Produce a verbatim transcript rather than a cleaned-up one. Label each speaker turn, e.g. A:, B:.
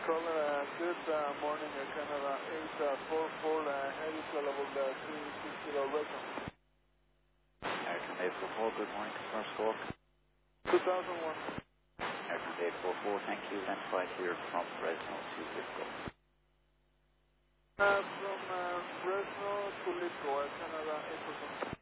A: Caller, uh, good uh, morning, uh, Canada eight four four, uh, heavy level uh, three six zero, welcome.
B: American eight four four, good morning, customer score.
A: two thousand one.
B: American eight four four, thank you, identified here from Fresno to Lithgow.
A: Uh, from uh, Fresno to Lithgow, uh, Canada eight four four.